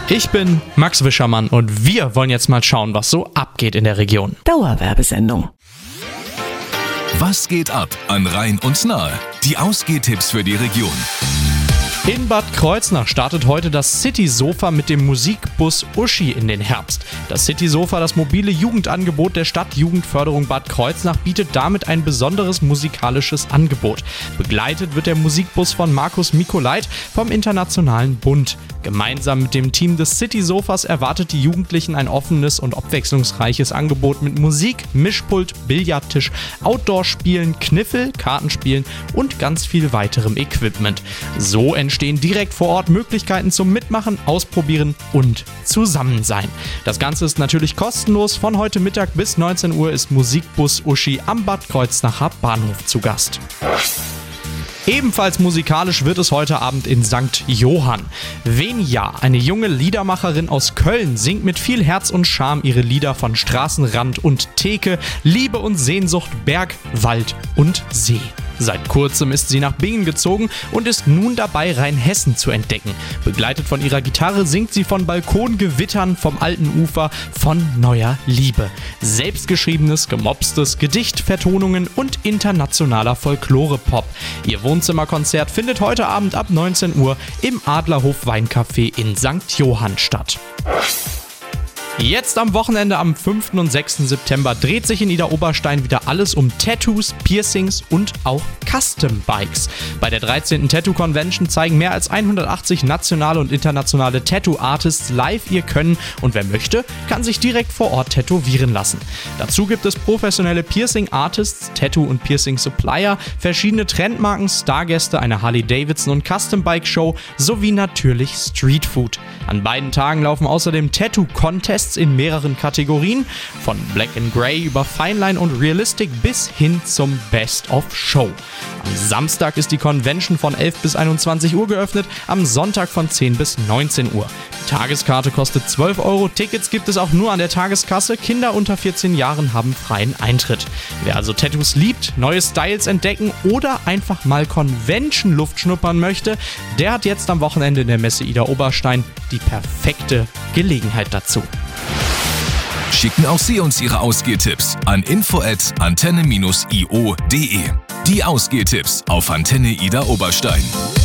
Ich bin Max Wischermann und wir wollen jetzt mal schauen, was so abgeht in der Region. Dauerwerbesendung. Was geht ab an Rhein und Nahe? Die Ausgehtipps für die Region. In Bad Kreuznach startet heute das City-Sofa mit dem Musikbus Uschi in den Herbst. Das City-Sofa, das mobile Jugendangebot der Stadtjugendförderung Bad Kreuznach, bietet damit ein besonderes musikalisches Angebot. Begleitet wird der Musikbus von Markus Mikolait vom Internationalen Bund. Gemeinsam mit dem Team des City-Sofas erwartet die Jugendlichen ein offenes und abwechslungsreiches Angebot mit Musik, Mischpult, Billardtisch, Outdoor-Spielen, Kniffel, Kartenspielen und ganz viel weiterem Equipment. So entstehen direkt vor Ort Möglichkeiten zum Mitmachen, Ausprobieren und Zusammensein. Das Ganze ist natürlich kostenlos. Von heute Mittag bis 19 Uhr ist Musikbus Uschi am Bad Kreuznacher Bahnhof zu Gast. Ebenfalls musikalisch wird es heute Abend in St. Johann. Venia, eine junge Liedermacherin aus Köln, singt mit viel Herz und Charme ihre Lieder von Straßenrand und Theke, Liebe und Sehnsucht, Berg, Wald und See. Seit kurzem ist sie nach Bingen gezogen und ist nun dabei, Rheinhessen zu entdecken. Begleitet von ihrer Gitarre singt sie von Balkongewittern, vom alten Ufer, von neuer Liebe. Selbstgeschriebenes, gemopstes, Gedichtvertonungen und internationaler Folklore-Pop. Ihr Wohnzimmerkonzert findet heute Abend ab 19 Uhr im Adlerhof Weincafé in St. Johann statt. Jetzt am Wochenende am 5. und 6. September dreht sich in Idar-Oberstein wieder alles um Tattoos, Piercings und auch Custom Bikes. Bei der 13. Tattoo Convention zeigen mehr als 180 nationale und internationale Tattoo-Artists live ihr Können und wer möchte, kann sich direkt vor Ort tätowieren lassen. Dazu gibt es professionelle Piercing-Artists, Tattoo- und Piercing-Supplier, verschiedene Trendmarken, Stargäste, eine Harley-Davidson- und Custom-Bike-Show sowie natürlich Streetfood. An beiden Tagen laufen außerdem Tattoo-Contests in mehreren Kategorien, von Black and Grey über Fineline und Realistic bis hin zum Best of Show. Am Samstag ist die Convention von 11 bis 21 Uhr geöffnet, am Sonntag von 10 bis 19 Uhr. Die Tageskarte kostet 12 Euro, Tickets gibt es auch nur an der Tageskasse, Kinder unter 14 Jahren haben freien Eintritt. Wer also Tattoos liebt, neue Styles entdecken oder einfach mal Convention-Luft schnuppern möchte, der hat jetzt am Wochenende in der Messe Idar-Oberstein die perfekte Gelegenheit dazu. Schicken auch Sie uns Ihre Ausgehtipps an info@antenne-io.de. Die Ausgehtipps auf Antenne Idar-Oberstein.